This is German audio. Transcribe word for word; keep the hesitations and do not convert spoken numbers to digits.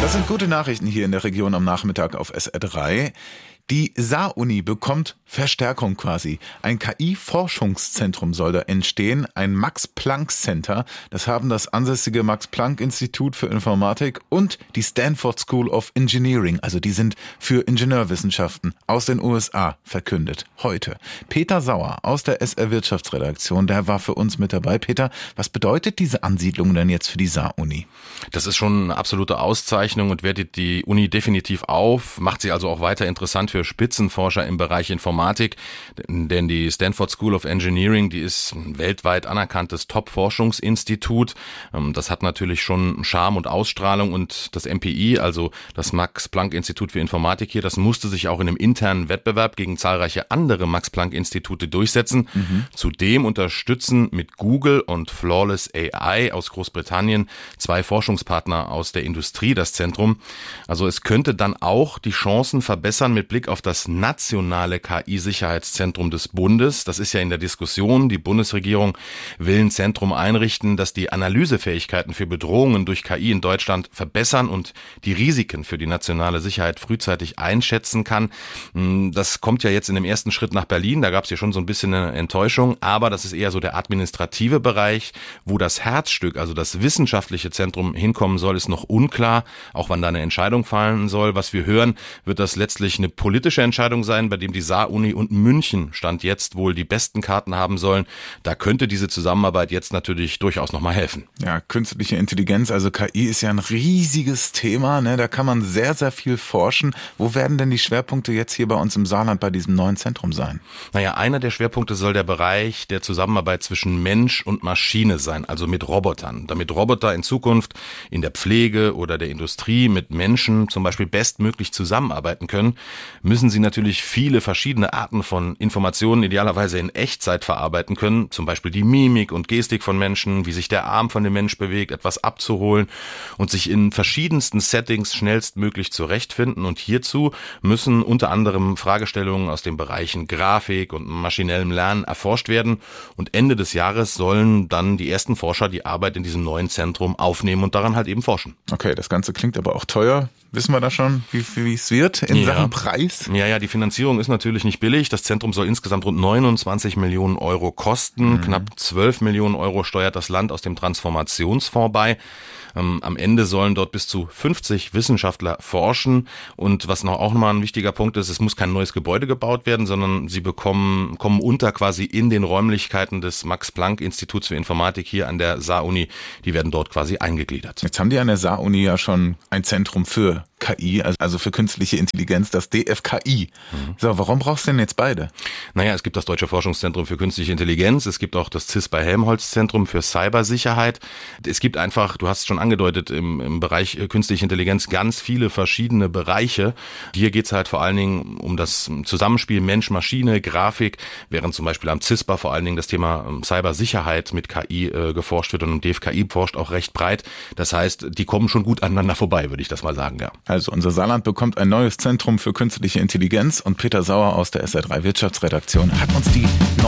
Das sind gute Nachrichten hier in der Region am Nachmittag auf S R drei. Die Saar-Uni bekommt Verstärkung quasi. Ein K I-Forschungszentrum soll da entstehen, ein Max-Planck-Center. Das haben das ansässige Max-Planck-Institut für Informatik und die Stanford School of Engineering, also die sind für Ingenieurwissenschaften aus den U S A, verkündet. Heute. Peter Sauer aus der S R-Wirtschaftsredaktion, der war für uns mit dabei. Peter, was bedeutet diese Ansiedlung denn jetzt für die Saar-Uni? Das ist schon eine absolute Auszeichnung und wertet die Uni definitiv auf, macht sie also auch weiter interessant für Spitzenforscher im Bereich Informatik, denn die Stanford School of Engineering, die ist ein weltweit anerkanntes Top-Forschungsinstitut. Das hat natürlich schon Charme und Ausstrahlung und das M P I, also das Max-Planck-Institut für Informatik hier, das musste sich auch in einem internen Wettbewerb gegen zahlreiche andere Max-Planck-Institute durchsetzen. Mhm. Zudem unterstützen mit Google und Flawless A I aus Großbritannien zwei Forschungspartner aus der Industrie das Zentrum. Also es könnte dann auch die Chancen verbessern mit Blick auf das nationale K I-Sicherheitszentrum des Bundes. Das ist ja in der Diskussion. Die Bundesregierung will ein Zentrum einrichten, das die Analysefähigkeiten für Bedrohungen durch K I in Deutschland verbessern und die Risiken für die nationale Sicherheit frühzeitig einschätzen kann. Das kommt ja jetzt in dem ersten Schritt nach Berlin. Da gab es ja schon so ein bisschen eine Enttäuschung, aber das ist eher so der administrative Bereich, wo das Herzstück, also das wissenschaftliche Zentrum hinkommen soll, ist noch unklar, auch wann da eine Entscheidung fallen soll. Was wir hören, wird das letztlich eine politische Entscheidung sein, bei dem die Saar-Uni und München Stand jetzt wohl die besten Karten haben sollen. Da könnte diese Zusammenarbeit jetzt natürlich durchaus nochmal helfen. Ja, künstliche Intelligenz, also K I ist ja ein riesiges Thema, ne? Da kann man sehr, sehr viel forschen. Wo werden denn die Schwerpunkte jetzt hier bei uns im Saarland bei diesem neuen Zentrum sein? Naja, einer der Schwerpunkte soll der Bereich der Zusammenarbeit zwischen Mensch und Maschine sein, also mit Robotern. Damit Roboter in Zukunft in der Pflege oder der Industrie mit Menschen zum Beispiel bestmöglich zusammenarbeiten können, müssen sie natürlich viele verschiedene Arten von Informationen idealerweise in Echtzeit verarbeiten können, zum Beispiel die Mimik und Gestik von Menschen, wie sich der Arm von dem Mensch bewegt, etwas abzuholen und sich in verschiedensten Settings schnellstmöglich zurechtfinden. Und hierzu müssen unter anderem Fragestellungen aus den Bereichen Grafik und maschinellem Lernen erforscht werden. Und Ende des Jahres sollen dann die ersten Forscher die Arbeit in diesem neuen Zentrum aufnehmen und daran halt eben forschen. Okay, das Ganze klingt aber auch teuer. Wissen wir da schon, wie, wie es wird in ja. Sachen Preis? Ja, ja, die Finanzierung ist natürlich nicht billig. Das Zentrum soll insgesamt rund neunundzwanzig Millionen Euro kosten. Mhm. Knapp zwölf Millionen Euro steuert das Land aus dem Transformationsfonds bei. Ähm, am Ende sollen dort bis zu fünfzig Wissenschaftler forschen. Und was noch auch nochmal ein wichtiger Punkt ist, es muss kein neues Gebäude gebaut werden, sondern sie bekommen, kommen unter quasi in den Räumlichkeiten des Max-Planck-Instituts für Informatik hier an der Saar-Uni. Die werden dort quasi eingegliedert. Jetzt haben die an der Saar-Uni ja schon ein Zentrum für K I, also für künstliche Intelligenz, das D F K I. Mhm. So, warum brauchst du denn jetzt beide? Naja, es gibt das Deutsche Forschungszentrum für künstliche Intelligenz, es gibt auch das C I S bei Helmholtz-Zentrum für Cybersicherheit. Es gibt einfach, du hast es schon angedeutet, im, im Bereich künstliche Intelligenz ganz viele verschiedene Bereiche. Hier geht es halt vor allen Dingen um das Zusammenspiel Mensch-Maschine, Grafik, während zum Beispiel am C I S P A vor allen Dingen das Thema Cybersicherheit mit K I äh, geforscht wird und im D F K I forscht auch recht breit. Das heißt, die kommen schon gut aneinander vorbei, würde ich das mal sagen, ja. Also unser Saarland bekommt ein neues Zentrum für künstliche Intelligenz und Peter Sauer aus der S R drei Wirtschaftsredaktion hat uns die